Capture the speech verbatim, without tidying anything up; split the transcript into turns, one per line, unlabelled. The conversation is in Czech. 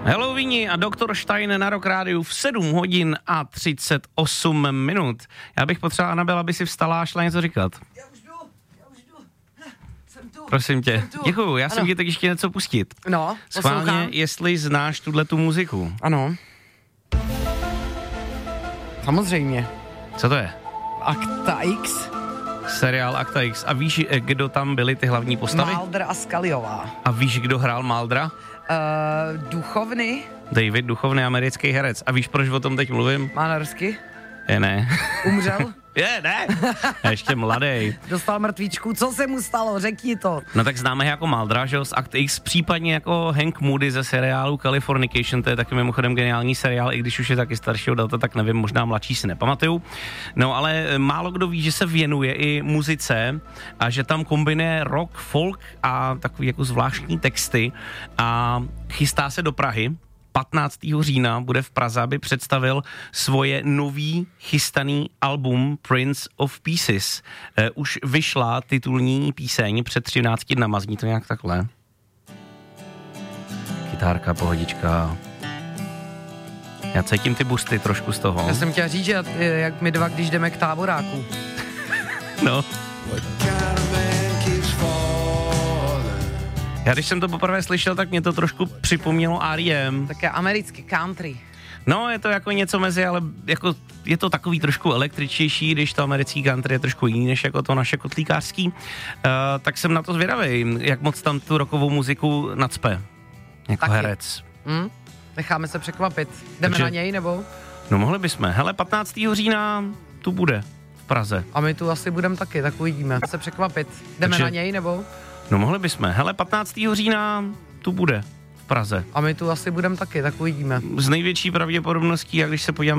Halloweeni a doktor Stein na Rock Rádiu v sedm hodin a třicet osm minut. Já bych potřeboval, Anabela, aby si vstala a šla něco říkat.
Já už jdu, já už jdu. Jsem tu.
Prosím tě.
Jsem tu.
Děkuju, já
Ano.
jsem ti tak ještě něco pustit.
No,
Schválně,
poslouchám.
jestli znáš tuhletu muziku.
Ano. Samozřejmě.
Co to je?
Akta X,
Seriál Akta X. A víš, kdo tam byly ty hlavní postavy?
Mulder a Scullyová.
A víš, kdo hrál Muldera?
Uh, duchovny,
David Duchovny, americký herec. A víš, proč o tom teď mluvím?
má norsky,
Je, ne.
umřel,
Je, ne. Je ještě mladý.
dostal mrtvíčku, co se mu stalo, řekni to.
No tak známe jako Muldera, že jo, z Act X, případně jako Hank Moody ze seriálu Californication, to je taky mimochodem geniální seriál, i když už je taky staršího data, tak nevím, možná mladší si nepamatuju. No ale málo kdo ví, že se věnuje i muzice a že tam kombinuje rock, folk a takový jako zvláštní texty a chystá se do Prahy. patnáctého října bude v Praze, aby představil svoje nový chystaný album Prince of Pieces. Eh, už vyšla titulní píseň před třinácti dnama, zní to nějak takhle. Kytárka, pohodička. Já cítím ty busty trošku z toho.
Já jsem chtěl říct, že jak my dva, když jdeme k táboráku.
No. Já když jsem to poprvé slyšel, tak mě to trošku připomnělo R E M.
Tak je americký country.
No, je to jako něco mezi, ale jako je to takový trošku električtější, když to americký country je trošku jiný, než jako to naše kotlíkářský. Uh, tak jsem na to zvědavý, jak moc tam tu rockovou muziku nacpe. Jako
Taky.
herec.
Hm? Necháme se překvapit. Jdeme
Takže-
na něj, nebo?
No mohli bychom. Hele, patnáctého října tu bude v Praze.
A my tu asi budeme taky, tak uvidíme. Se překvapit. Jdeme
Takže-
na něj, nebo?
No mohli bychom. Hele, patnáctého října tu bude v Praze.
A my tu asi budeme taky, tak uvidíme.
S největší pravděpodobností, jak když se podíváme